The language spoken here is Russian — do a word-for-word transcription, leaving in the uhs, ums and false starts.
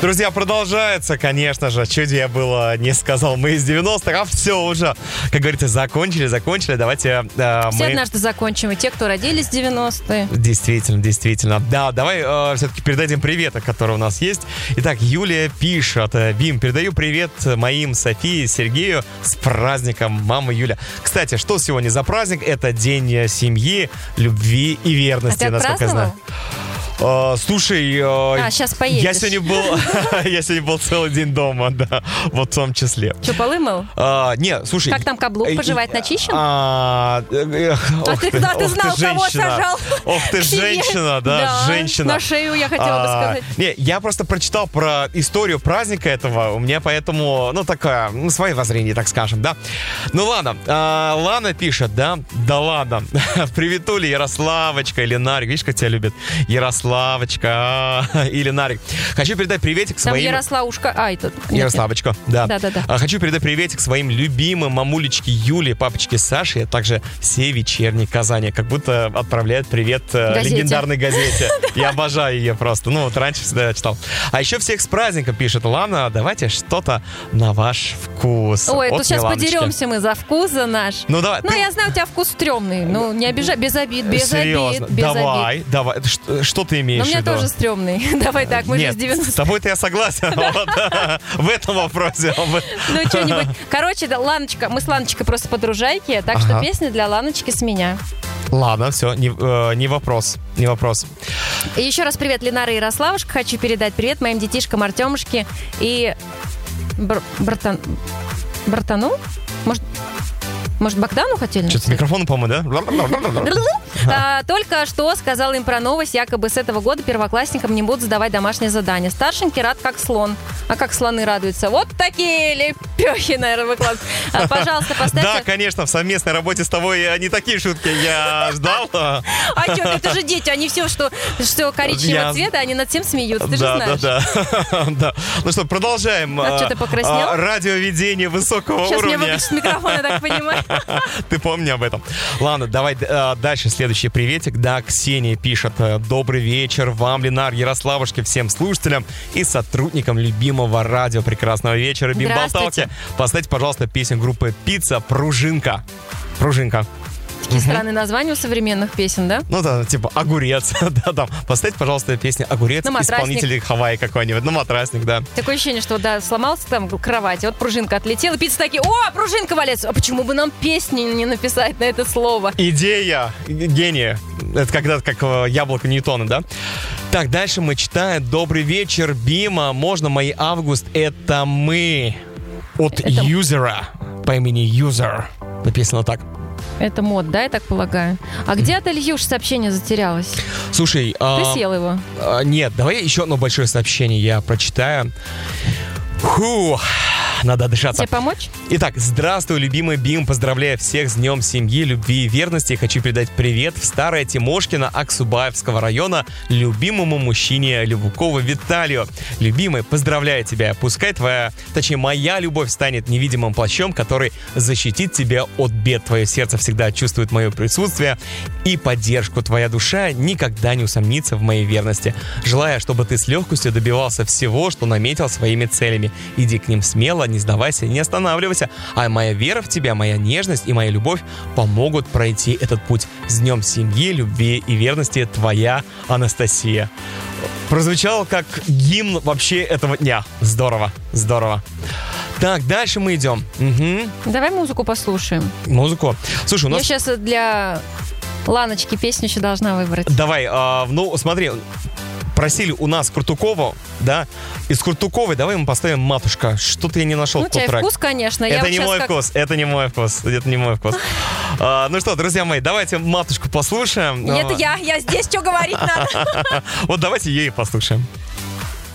Друзья, продолжается, конечно же. Чуть я было не сказал, мы из девяностых, а все уже, как говорится, закончили, закончили. Давайте э, Все мы... однажды закончим, и те, кто родились в девяностые. Действительно, действительно. Да, давай э, все-таки передадим приветы, которые у нас есть. Итак, Юлия пишет: Бим, передаю привет моим Софии, Сергею с праздником, мама Юля. Кстати, что сегодня за праздник? Это день семьи, любви и верности, а ты насколько я знаю. Uh, слушай, uh, а, сейчас поедешь. Я сегодня был, я сегодня был целый день дома, да, вот в том числе. Что, полы мыл? Uh, не, слушай. Как там каблук поживает, начищен? А, а ты когда ты знал, кого сажал? Ох ты, женщина, да, женщина. На шею я хотела бы сказать. Не, я просто прочитал про историю праздника этого, у меня поэтому, ну, такое, ну, свои воззрения, так скажем, да. Ну, ладно, Лана пишет, да, да ладно. Приветули, Ярославочка или Нарик, видишь, как тебя любят? Ярослав. Славочка или Нарик. Хочу передать приветик своим... Там Ярославушка. А, это... Ярославочка, да. Да, да, да. Хочу передать приветик своим любимым мамулечке Юле, папочке Саше, а также всей вечерней Казани. Как будто отправляет привет газете. Легендарной газете. Я обожаю ее просто. Ну, вот раньше всегда я читал. А еще всех с праздником, пишет Лана. Давайте что-то на ваш вкус. Ой, тут сейчас подеремся мы за вкус, за наш. Ну, давай. Ну, ты... я знаю, у тебя вкус стрёмный. Ну, не обижай, без обид, без Серьезно? обид. Без давай, обид. давай. Что, что ты имеешь в виду? Ну, у меня тоже стрёмный. Давай так, мы Нет, же с девяностых. с тобой-то я согласен. В этом вопросе. Ну, что-нибудь. Короче, Ланочка, мы с Ланочкой просто подружайки, так что песня для Ланочки с меня. Ладно, все, не, э, не вопрос, не вопрос. И еще раз привет, Ленара и Ярославушка. Хочу передать привет моим детишкам Артемушке и Бр- Братан... Братану? Может... Может, Богдану хотели? Что-то с микрофоном, по-моему, да? а, только что сказал им про новость. Якобы с этого года первоклассникам не будут сдавать домашние задания. Старшенький рад как слон. А как слоны радуются? Вот такие лепехи, наверное, выкладывают. А, пожалуйста, поставьте... Да, конечно, в совместной работе с тобой не такие шутки я ждал. А что, это же дети, они все, что, что коричневого я... цвета, они над всем смеются, ты да, же знаешь. Да, да, да. Ну что, продолжаем. А что, ты покраснел? Радиоведение высокого Сейчас уровня. Сейчас мне выключат микрофон, я так понимаю. Ты помни об этом. Ладно, давай э, дальше следующий приветик. Да, Ксения пишет: добрый вечер вам, Ленар, Ярославушке, всем слушателям и сотрудникам любимого радио. Прекрасного вечера, бим-болталки. Поставьте, пожалуйста, песню группы Пицца «Пружинка». Пружинка. Такие угу. странные названия у современных песен, да? Ну да, типа «Огурец». да, там. Поставьте, пожалуйста, песню «Огурец», исполнителей Хавайи какой-нибудь. Ну, матрасник, да. Такое ощущение, что, да, сломался там кровать, вот пружинка отлетела, пицца такие: о, пружинка валяется. А почему бы нам песни не написать на это слово? Идея, гения. Это когда-то как яблоко Ньютона, да? Так, дальше мы читаем. Добрый вечер, Бима. Можно мои август? Это мы. От это... юзера по имени Юзер. Написано так. Это мод, да, я так полагаю? А где ты, Ильюш, сообщение затерялось? Слушай... Ты а, съел его? А, нет, давай еще одно большое сообщение я прочитаю. Фу, надо дышаться. Тебе помочь? Итак, здравствуй, любимый Бим. Поздравляю всех с Днем семьи, любви и верности. Хочу передать привет в Старое Тимошкино Аксубаевского района любимому мужчине Любукову Виталию. Любимый, поздравляю тебя. Пускай твоя, точнее, моя любовь станет невидимым плащом, который защитит тебя от бед. Твое сердце всегда чувствует мое присутствие и поддержку. Твоя душа никогда не усомнится в моей верности. Желаю, чтобы ты с легкостью добивался всего, что наметил своими целями. Иди к ним смело, не сдавайся, не останавливайся. А моя вера в тебя, моя нежность и моя любовь помогут пройти этот путь. С Днем семьи, любви и верности, твоя Анастасия. Прозвучало как гимн вообще этого дня. Здорово, здорово. Так, дальше мы идем. Угу. Давай музыку послушаем. Музыку? Слушай, у нас... Я сейчас для Ланочки песню еще должна выбрать. Давай, а, ну смотри... Просили у нас Куртукову, да? Из Куртуковой давай мы поставим «Матушка». Что-то я не нашел. Ну, у тебя трек. Вкус, конечно. Это я не мой как... вкус, это не мой вкус, это не мой вкус. а, ну что, друзья мои, давайте «Матушку» послушаем. Это я, я здесь, что говорить надо? Вот давайте ей послушаем.